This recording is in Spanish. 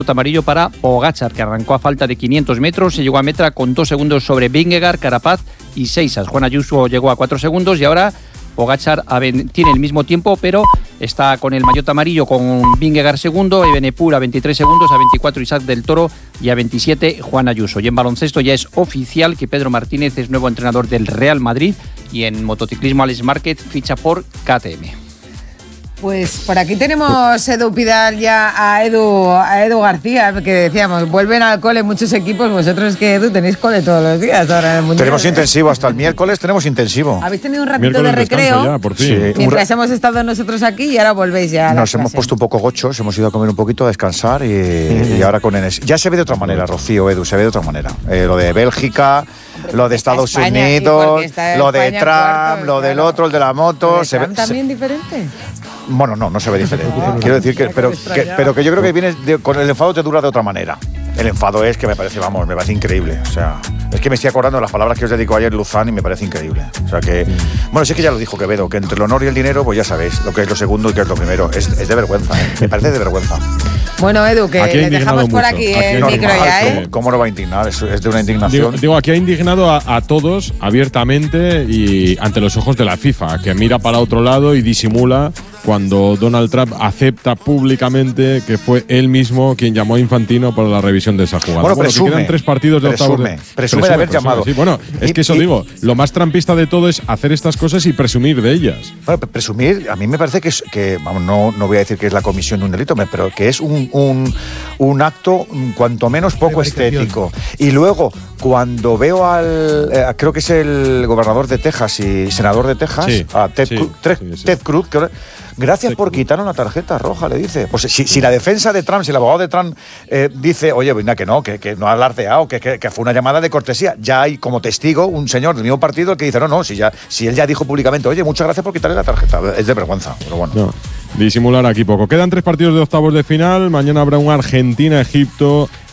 amarillo para Pogačar, que arrancó a falta de 500 metros, se llegó a meta con 2 segundos sobre Vingegaard, Carapaz y Seixas. Juan Ayuso llegó a 4 segundos y ahora Pogačar tiene el mismo tiempo, pero está con el maillot amarillo con Vingegaard segundo, Evenepoel a 23 segundos, a 24 Isaac del Toro y a 27 Juan Ayuso. Y en baloncesto ya es oficial que Pedro Martínez es nuevo entrenador del Real Madrid y en motociclismo Alex Márquez ficha por KTM. Pues por aquí tenemos Edu Pidal ya a Edu García, que decíamos, vuelven al cole muchos equipos. Vosotros que, Edu, tenéis cole todos los días ahora en el Mundial. Tenemos intensivo hasta el miércoles, tenemos intensivo. Habéis tenido un ratito de recreo ya, por fin. Sí, mientras hemos estado nosotros aquí y ahora volvéis ya a Nos hemos puesto un poco gochos, hemos ido a comer un poquito, a descansar y ahora con Enes. Ya se ve de otra manera, Rocío, Edu, se ve de otra manera. Lo de Bélgica, lo de Estados Unidos, lo de Trump, lo del otro, el de la moto. ¿Se ve también diferente? Bueno, no se ve diferente. Quiero decir que pero que yo creo que viene con el enfado te dura de otra manera. El enfado es que me parece increíble. O sea, es que me estoy acordando de las palabras que os dedicó ayer Luzán y me parece increíble. O sea que, bueno, sí que ya lo dijo Quevedo, que entre el honor y el dinero, pues ya sabéis lo que es lo segundo y qué es lo primero. Es de vergüenza, me parece de vergüenza. Bueno, Edu, que le dejamos por aquí el micro ya, ¿eh? ¿Cómo no va a indignar? Es de una indignación. Digo, aquí ha indignado a todos abiertamente y ante los ojos de la FIFA, que mira para otro lado y disimula cuando Donald Trump acepta públicamente que fue él mismo quien llamó a Infantino para la revisión de esa jugada. Bueno, presume, que quedan 3 partidos de octavos. Presume de haber llamado. Sí, bueno, es que eso digo, lo más trampista de todo es hacer estas cosas y presumir de ellas. Bueno, presumir, a mí me parece que vamos, no voy a decir que es la comisión de un delito, pero que es un acto cuanto menos poco estético. Y luego, cuando veo creo que es el gobernador de Texas y senador de Texas, a Ted Cruz, que gracias por quitar una tarjeta roja, le dice. Pues si la defensa de Trump, si el abogado de Trump dice, oye, venga, que no ha alardeado, que fue una llamada de cortesía, ya hay como testigo un señor del mismo partido que dice, no, si él ya dijo públicamente, oye, muchas gracias por quitarle la tarjeta. Es de vergüenza, pero bueno. No, disimular aquí poco. Quedan 3 partidos de octavos de final. Mañana habrá un Argentina-Egipto